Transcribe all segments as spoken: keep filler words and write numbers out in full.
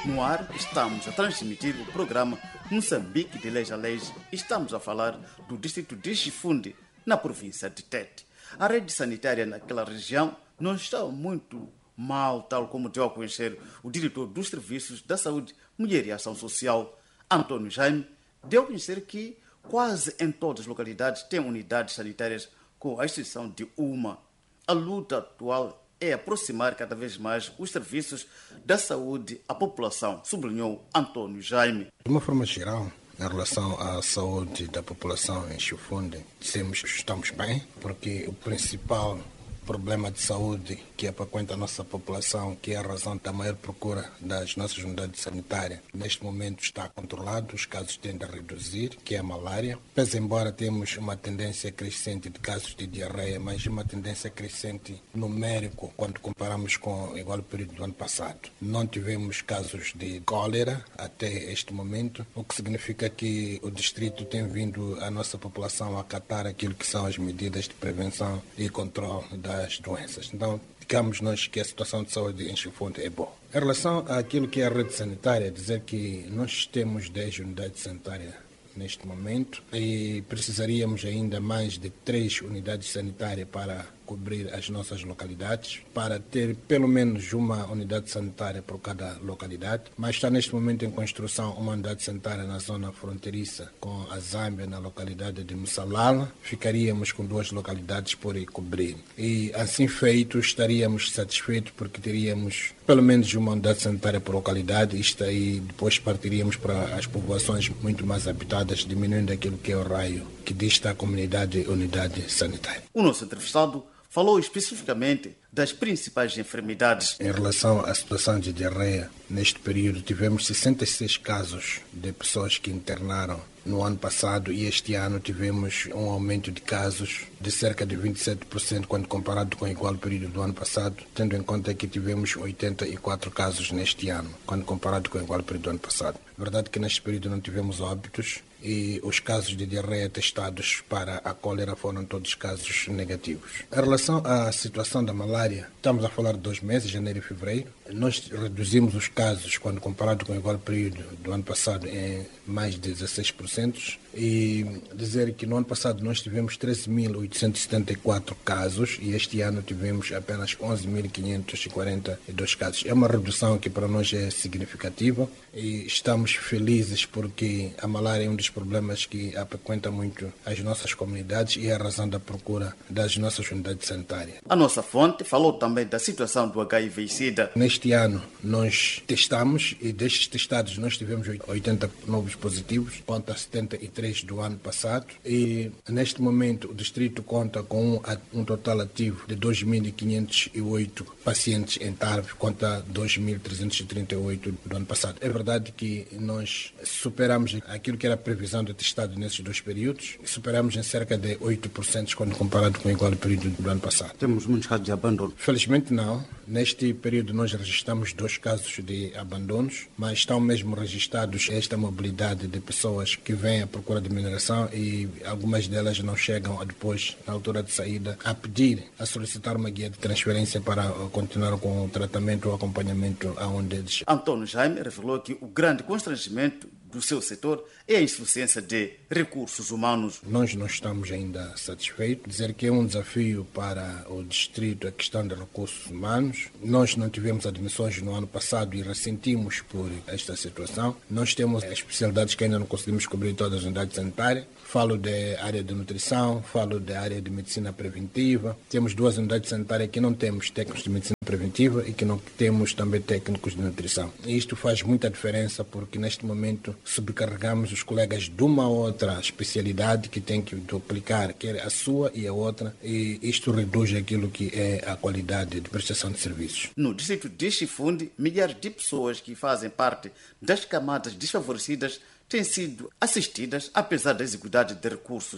No ar, estamos a transmitir o programa Moçambique de Leis a Leis e estamos a falar do distrito de Chifunde, na província de Tete. A rede sanitária naquela região não está muito mal, tal como deu a conhecer o diretor dos Serviços da Saúde, Mulher e Ação Social, Antônio Jaime, deu a conhecer que quase em todas as localidades tem unidades sanitárias, com a exceção de uma. A luta atual é aproximar cada vez mais os serviços da saúde à população, sublinhou Antônio Jaime. De uma forma geral, em relação à saúde da população em Chifunde, dizemos que estamos bem, porque o principal problema de saúde que apaquenta a nossa população, que é a razão da maior procura das nossas unidades sanitárias, neste momento está controlado, os casos tendem a reduzir, que é a malária. Pese embora temos uma tendência crescente de casos de diarreia, mas uma tendência crescente numérico quando comparamos com o igual período do ano passado. Não tivemos casos de cólera até este momento, o que significa que o distrito tem vindo a nossa população a acatar aquilo que são as medidas de prevenção e controle da as doenças. Então, digamos nós que a situação de saúde em Chifunde é boa. Em relação àquilo que é a rede sanitária, dizer que nós temos dez unidades sanitárias neste momento e precisaríamos ainda mais de três unidades sanitárias para cobrir as nossas localidades, para ter pelo menos uma unidade sanitária por cada localidade, mas está neste momento em construção uma unidade sanitária na zona fronteiriça com a Zâmbia, na localidade de Mussalala. Ficaríamos com duas localidades por cobrir. E assim feito, estaríamos satisfeitos porque teríamos pelo menos uma unidade sanitária por localidade. Isto aí depois partiríamos para as populações muito mais habitadas, diminuindo aquilo que é o raio que dista a comunidade unidade sanitária. O nosso entrevistado falou especificamente das principais enfermidades. Em relação à situação de diarreia, neste período tivemos sessenta e seis casos de pessoas que internaram no ano passado e este ano tivemos um aumento de casos de cerca de vinte e sete por cento quando comparado com o igual período do ano passado, tendo em conta que tivemos oitenta e quatro casos neste ano, quando comparado com o igual período do ano passado. Verdade que neste período não tivemos óbitos e os casos de diarreia testados para a cólera foram todos casos negativos. Em relação à situação da malária, estamos a falar de dois meses, janeiro e fevereiro. Nós reduzimos os casos quando comparado com o igual período do ano passado em mais de dezesseis por cento e dizer que no ano passado nós tivemos treze mil oitocentos e setenta e quatro casos e este ano tivemos apenas onze mil quinhentos e quarenta e dois casos. É uma redução que para nós é significativa e estamos felizes porque a malária é um dos problemas que apaquenta muito as nossas comunidades e é a razão da procura das nossas unidades sanitárias. A nossa fonte falou também da situação do H I V e SIDA. Neste ano nós testamos e destes testados nós tivemos oitenta novos positivos, conta setenta e três do ano passado e neste momento o distrito conta com um, um total ativo de dois mil quinhentos e oito pacientes em T A R V, conta dois mil trezentos e trinta e oito do ano passado. É verdade que nós superamos aquilo que era a previsão de testado nesses dois períodos, superamos em cerca de oito por cento quando comparado com o igual período do ano passado. Temos muitos casos de abandono? Felizmente não. Neste período nós registramos dois casos de abandonos, mas estão mesmo registrados esta mobilidade de pessoas que vêm à procura de mineração e algumas delas não chegam a depois, na altura de saída, a pedir, a solicitar uma guia de transferência para continuar com o tratamento ou acompanhamento aonde eles. Antônio Jaime revelou que o grande constrangimento do seu setor é a insuficiência de recursos humanos. Nós não estamos ainda satisfeitos. Dizer que é um desafio para o distrito a questão de recursos humanos. Nós não tivemos admissões no ano passado e ressentimos por esta situação. Nós temos especialidades que ainda não conseguimos cobrir todas as unidades sanitárias. Falo da área de nutrição, falo da área de medicina preventiva. Temos duas unidades sanitárias que não temos técnicos de medicina preventiva e que não temos também técnicos de nutrição. E isto faz muita diferença porque neste momento subcarregamos os colegas de uma outra especialidade que tem que duplicar, quer a sua e a outra, e isto reduz aquilo que é a qualidade de prestação de serviços. No distrito de Chifunde, milhares de pessoas que fazem parte das camadas desfavorecidas têm sido assistidas apesar da exiguidade de recursos,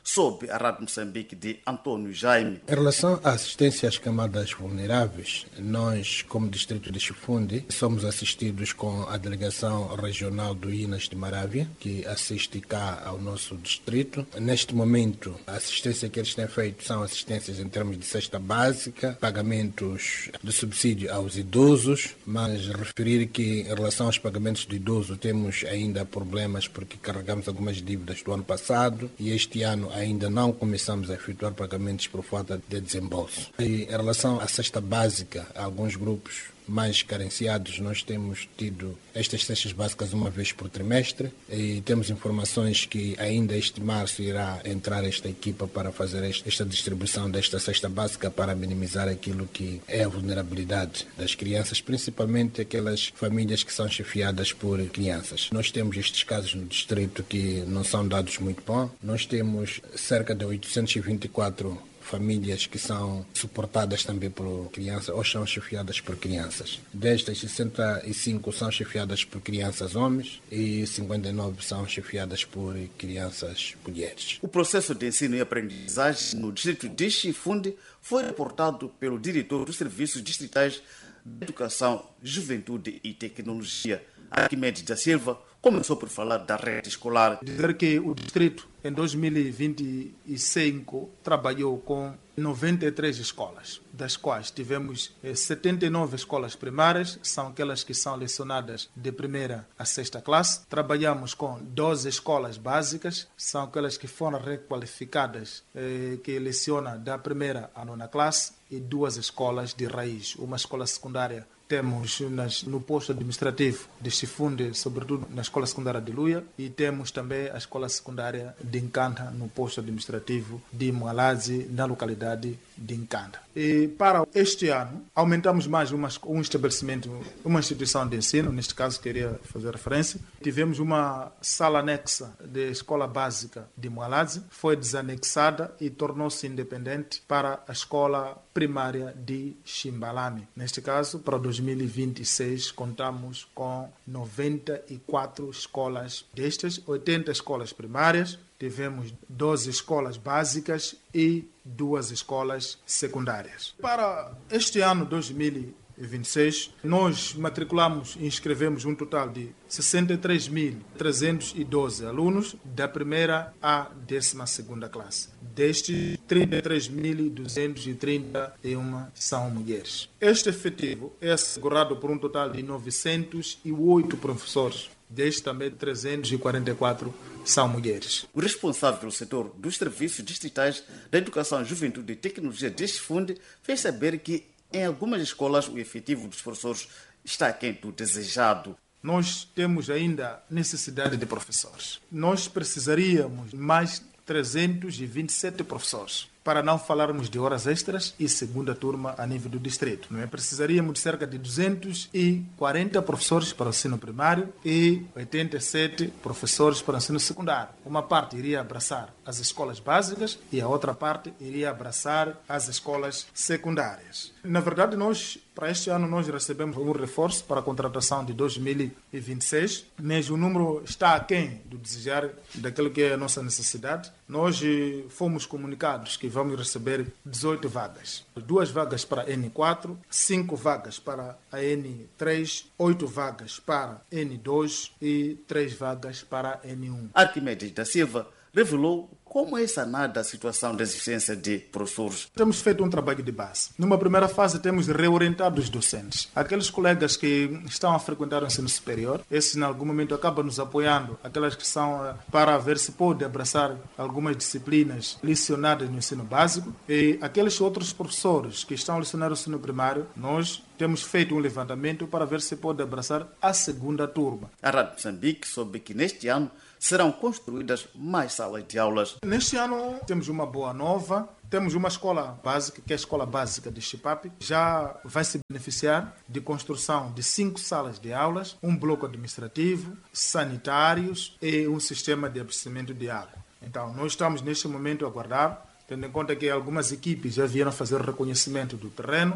sob a Rádio Moçambique de Antônio Jaime. Em relação à assistência às camadas vulneráveis, nós, como Distrito de Chifunde, somos assistidos com a Delegação Regional do Inas de Marávia, que assiste cá ao nosso distrito. Neste momento, a assistência que eles têm feito são assistências em termos de cesta básica, pagamentos de subsídio aos idosos, mas referir que em relação aos pagamentos de idoso temos ainda problemas porque carregamos algumas dívidas do ano passado e este ano ainda não começamos a efetuar pagamentos por falta de desembolso. E em relação à cesta básica, alguns grupos mais carenciados, nós temos tido estas cestas básicas uma vez por trimestre e temos informações que ainda este março irá entrar esta equipa para fazer esta distribuição desta cesta básica para minimizar aquilo que é a vulnerabilidade das crianças, principalmente aquelas famílias que são chefiadas por crianças. Nós temos estes casos no distrito que não são dados muito bons. Nós temos cerca de oitocentos e vinte e quatro famílias que são suportadas também por crianças ou são chefiadas por crianças. Destas, sessenta e cinco são chefiadas por crianças homens e cinquenta e nove são chefiadas por crianças mulheres. O processo de ensino e aprendizagem no distrito de Chifunde foi reportado pelo diretor dos Serviços Distritais de Educação, Juventude e Tecnologia, Arquimedes da Silva, começou por falar da rede escolar. Dizer que o distrito, em dois mil e vinte e cinco, trabalhou com noventa e três escolas, das quais tivemos setenta e nove escolas primárias, são aquelas que são lecionadas de primeira a sexta classe. Trabalhamos com doze escolas básicas, são aquelas que foram requalificadas, eh, que lecionam da primeira à nona classe, e duas escolas de raiz, uma escola secundária. Temos nas, no posto administrativo de Chifunde, sobretudo na escola secundária de Luia, e temos também a escola secundária de Nkanda, no posto administrativo de Mwalazi, na localidade de Nkanda. E para este ano, aumentamos mais uma, um estabelecimento, uma instituição de ensino, neste caso queria fazer referência. Tivemos uma sala anexa de escola básica de Mwalazi, foi desanexada e tornou-se independente para a escola primária de Chimbalame. Neste caso, para dois mil e vinte e seis, contamos com noventa e quatro escolas destas, oitenta escolas primárias, tivemos doze escolas básicas e duas escolas secundárias. Para este ano dois mil e vinte e seis, nós matriculamos e inscrevemos um total de sessenta e três mil trezentos e doze alunos da primeira à décima segunda classe. Destes, trinta e três mil duzentos e trinta e um são mulheres. Este efetivo é assegurado por um total de novecentos e oito professores. Destes também trezentos e quarenta e quatro são mulheres. O responsável pelo setor dos serviços distritais da Educação, Juventude e Tecnologia de Chifunde fez saber que em algumas escolas o efetivo dos professores está aquém do desejado. Nós temos ainda necessidade de professores. Nós precisaríamos mais trezentos e vinte e sete professores, para não falarmos de horas extras e segunda turma a nível do distrito. Não é? Precisaríamos de cerca de duzentos e quarenta professores para o ensino primário e oitenta e sete professores para o ensino secundário. Uma parte iria abraçar as escolas básicas e a outra parte iria abraçar as escolas secundárias. Na verdade, nós, para este ano, nós recebemos um reforço para a contratação de dois mil e vinte e seis, mas o número está aquém do desejar daquilo que é a nossa necessidade. Nós fomos comunicados que vamos receber dezoito vagas. Duas vagas para N quatro, cinco vagas para a N três, oito vagas para N dois e três vagas para N um. Arquimedes da Silva revelou como é sanada a situação da existência de professores. Temos feito um trabalho de base. Numa primeira fase, temos reorientado os docentes. Aqueles colegas que estão a frequentar o ensino superior, esses, em algum momento, acabam nos apoiando. Aquelas que são para ver se pode abraçar algumas disciplinas lecionadas no ensino básico. E aqueles outros professores que estão a lecionar o ensino primário, nós temos feito um levantamento para ver se pode abraçar a segunda turma. A Rádio Moçambique soube que neste ano serão construídas mais salas de aulas. Neste ano temos uma boa nova, temos uma escola básica, que é a Escola Básica de Chipapi, já vai se beneficiar de construção de cinco salas de aulas, um bloco administrativo, sanitários e um sistema de abastecimento de água. Então, nós estamos neste momento a aguardar, tendo em conta que algumas equipes já vieram fazer o reconhecimento do terreno,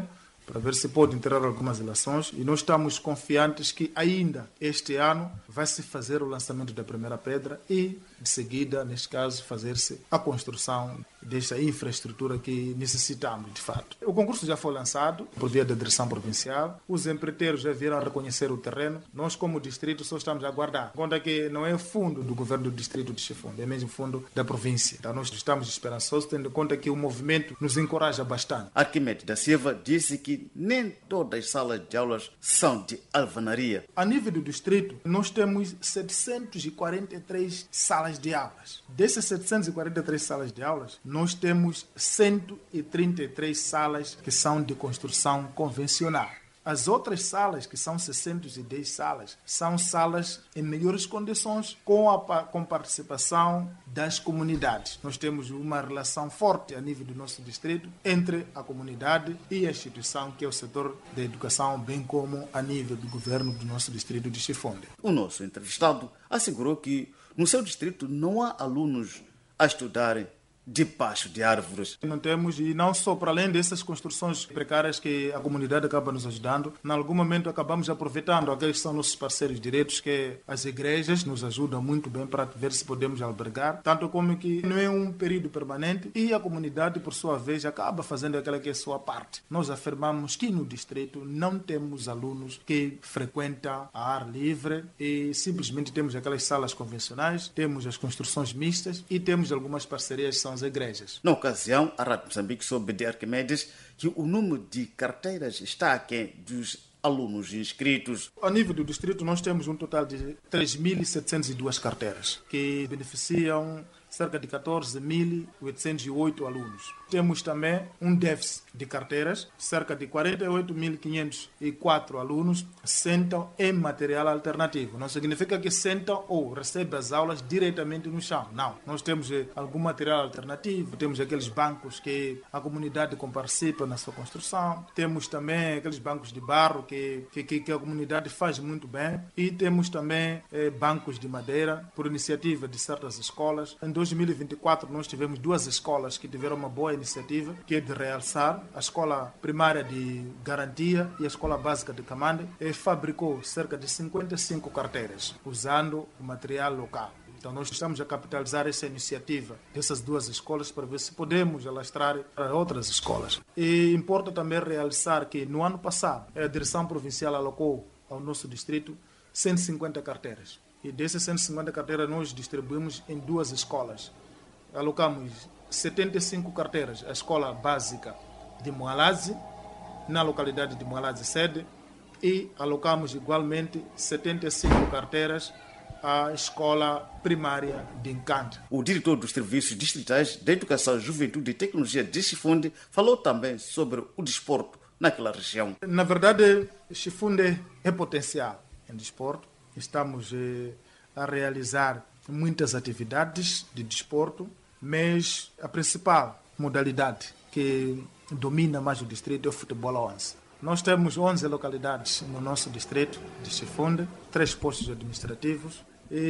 para ver se pode integrar algumas eleições e nós estamos confiantes que ainda este ano vai se fazer o lançamento da primeira pedra e, de seguida, neste caso, fazer-se a construção desta infraestrutura que necessitamos, de fato. O concurso já foi lançado por via da direção provincial, os empreiteiros já vieram reconhecer o terreno, nós como distrito só estamos a aguardar. Conta que não é fundo do governo do distrito de Chifunde, é mesmo fundo da província. Então nós estamos esperançosos, tendo em conta que o movimento nos encoraja bastante. Arquimedes da Silva disse que nem todas as salas de aulas são de alvenaria. A nível do distrito, nós temos setecentas e quarenta e três salas de aulas. Dessas setecentas e quarenta e três salas de aulas, nós temos cento e trinta e três salas que são de construção convencional. As outras salas, que são seiscentas e dez salas, são salas em melhores condições com a com participação das comunidades. Nós temos uma relação forte a nível do nosso distrito entre a comunidade e a instituição, que é o setor da educação, bem como a nível do governo do nosso distrito de Chifunde. O nosso entrevistado assegurou que no seu distrito não há alunos a estudarem debaixo de árvores. Não temos, e não só para além dessas construções precárias que a comunidade acaba nos ajudando, em algum momento acabamos aproveitando aqueles que são nossos parceiros diretos, que as igrejas nos ajudam muito bem para ver se podemos albergar, tanto como que não é um período permanente e a comunidade, por sua vez, acaba fazendo aquela que é a sua parte. Nós afirmamos que no distrito não temos alunos que frequentam a ar livre e simplesmente temos aquelas salas convencionais, temos as construções mistas e temos algumas parcerias que são as igrejas. Na ocasião, a Rádio Moçambique soube de Arquimedes que o número de carteiras está aquém dos alunos inscritos. A nível do distrito, nós temos um total de três mil setecentas e duas carteiras, que beneficiam cerca de catorze mil oitocentos e oito alunos. Temos também um déficit de carteiras, cerca de quarenta e oito mil quinhentos e quatro alunos sentam em material alternativo. Não significa que sentam ou recebem as aulas diretamente no chão. Não. Nós temos algum material alternativo, temos aqueles bancos que a comunidade participa na sua construção, temos também aqueles bancos de barro que, que, que a comunidade faz muito bem e temos também eh, bancos de madeira por iniciativa de certas escolas. Em dois mil e vinte e quatro nós tivemos duas escolas que tiveram uma boa iniciativa, que é de realçar a escola primária de Garantia e a escola básica de Camande, e fabricou cerca de cinquenta e cinco carteiras usando o material local. Então nós estamos a capitalizar essa iniciativa dessas duas escolas para ver se podemos alastrar para outras escolas. E importa também realçar que no ano passado a direção provincial alocou ao nosso distrito cento e cinquenta carteiras. E dessas cento e cinquenta carteiras nós distribuímos em duas escolas. Alocamos setenta e cinco carteiras à escola básica de Moalaze, na localidade de Moalaze sede, e alocamos igualmente setenta e cinco carteiras à escola primária de Encanto. O diretor dos Serviços Distritais da Educação, Juventude e Tecnologia de Chifunde falou também sobre o desporto naquela região. Na verdade, Chifunde é potencial em desporto. Estamos eh, a realizar muitas atividades de desporto, mas a principal modalidade que domina mais o distrito é o futebol a onze. Nós temos onze localidades no nosso distrito de Chifunde, três postos administrativos,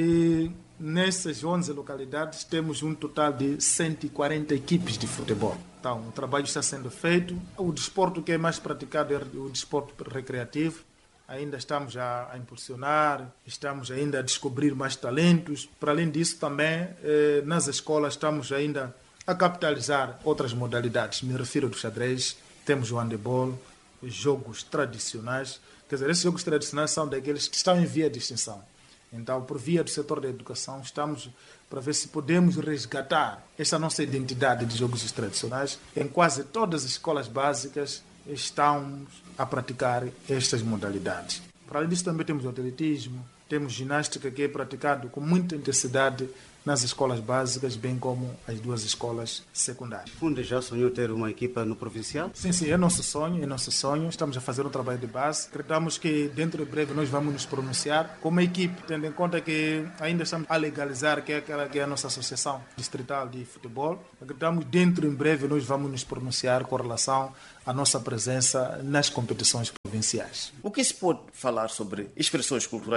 e nessas onze localidades temos um total de cento e quarenta equipes de futebol. Então, o trabalho está sendo feito. O desporto que é mais praticado é o desporto recreativo. Ainda estamos a, a impulsionar, estamos ainda a descobrir mais talentos. Para além disso, também, eh, nas escolas, estamos ainda a capitalizar outras modalidades. Me refiro ao xadrez, temos o handebol, jogos tradicionais. Quer dizer, esses jogos tradicionais são daqueles que estão em via de extinção. Então, por via do setor da educação, estamos para ver se podemos resgatar essa nossa identidade de jogos tradicionais. Em quase todas as escolas básicas estamos a praticar estas modalidades. Para além disso, também temos o atletismo, temos ginástica, que é praticado com muita intensidade nas escolas básicas, bem como as duas escolas secundárias. Chifunde já sonhou ter uma equipa no provincial? Sim, sim, é nosso sonho, é nosso sonho. Estamos a fazer um trabalho de base. Acreditamos que dentro de breve nós vamos nos pronunciar como equipe, tendo em conta que ainda estamos a legalizar, que é aquela que é a nossa associação distrital de futebol. Acreditamos que dentro em breve nós vamos nos pronunciar com relação à nossa presença nas competições provinciais. O que se pode falar sobre expressões culturais em Chifunde?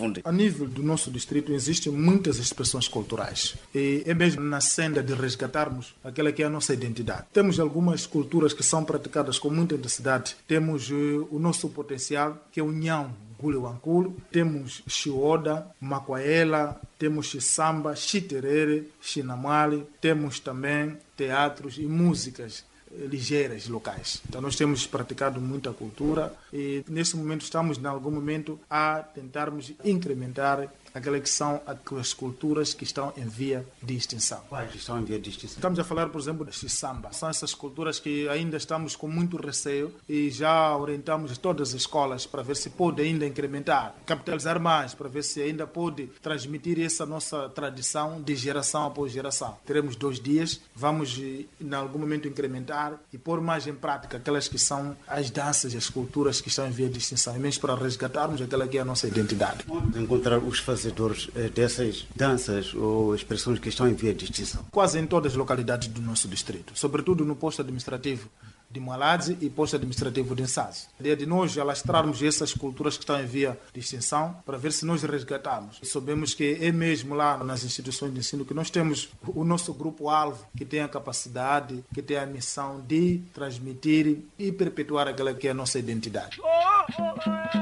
Chifunde. A nível do nosso distrito existem muitas expressões culturais e é mesmo na senda de resgatarmos aquela que é a nossa identidade. Temos algumas culturas que são praticadas com muita intensidade. Temos uh, o nosso potencial, que é o Nhão, Gulewankulo, temos Xioda, Macuaela, temos Xisamba, Xiterere, Xinamali, temos também teatros e músicas ligeiras locais. Então nós temos praticado muita cultura e nesse momento estamos em algum momento a tentarmos incrementar aquelas que são as culturas que estão em via de extinção. Quais estão em via de extinção? Estamos a falar, por exemplo, de Xisamba. São essas culturas que ainda estamos com muito receio e já orientamos todas as escolas para ver se pode ainda incrementar, capitalizar mais, para ver se ainda pode transmitir essa nossa tradição de geração após geração. Teremos dois dias, vamos em algum momento incrementar e pôr mais em prática aquelas que são as danças e as culturas que estão em via de extinção, e mesmo para resgatarmos aquela que é a nossa identidade. Onde encontrar os fazedores dessas danças ou expressões que estão em via de extinção? Quase em todas as localidades do nosso distrito, sobretudo no posto administrativo de Mualadze e posto administrativo de Nsase. A ideia de nós alastrarmos essas culturas que estão em via de extinção para ver se nós resgatamos. E sabemos que é mesmo lá nas instituições de ensino que nós temos o nosso grupo-alvo que tem a capacidade, que tem a missão de transmitir e perpetuar aquela que é a nossa identidade.